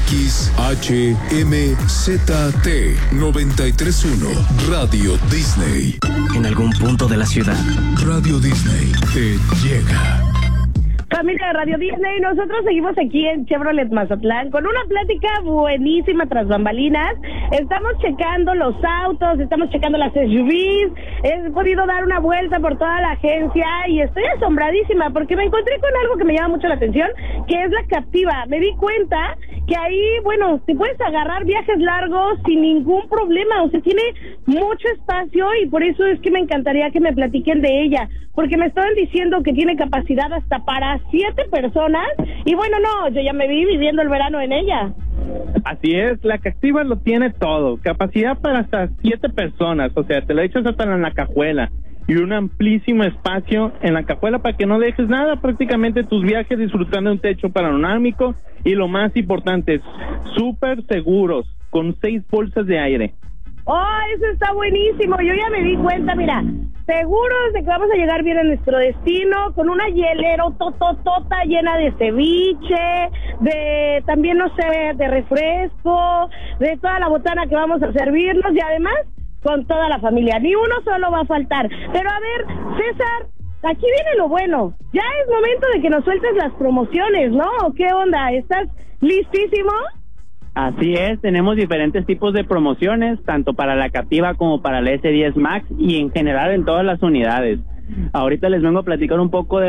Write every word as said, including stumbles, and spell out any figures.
X H M Z T noventa y tres punto uno Radio Disney. En algún punto de la ciudad, Radio Disney te llega. Familia de Radio Disney, nosotros seguimos aquí en Chevrolet Mazatlán con una plática buenísima tras bambalinas. Estamos checando los autos, estamos checando las S U Vs, he podido dar una vuelta por toda la agencia y estoy asombradísima porque me encontré con algo que me llama mucho la atención, que es la Captiva. Me di cuenta que ahí, bueno, te puedes agarrar viajes largos sin ningún problema, o sea, tiene mucho espacio y por eso es que me encantaría que me platiquen de ella, porque me estaban diciendo que tiene capacidad hasta para siete personas y bueno, no, yo ya me vi viviendo el verano en ella. Así es, la Captiva lo tiene todo, capacidad para hasta siete personas, o sea, te la echas hasta en la cajuela y un amplísimo espacio en la cajuela para que no dejes nada, prácticamente tus viajes disfrutando de un techo panorámico y lo más importante, súper seguros, con seis bolsas de aire. Oh, eso está buenísimo, yo ya me di cuenta, mira, seguros de que vamos a llegar bien a nuestro destino, con una hielera tototota llena de ceviche, de también, no sé, de refresco, de toda la botana que vamos a servirnos y además con toda la familia, ni uno solo va a faltar. Pero a ver, César, aquí viene lo bueno, ya es momento de que nos sueltes las promociones, ¿no? ¿Qué onda? ¿Estás listísimo? Así es, tenemos diferentes tipos de promociones, tanto para la Captiva como para la S diez Max y en general en todas las unidades. Ahorita les vengo a platicar un poco de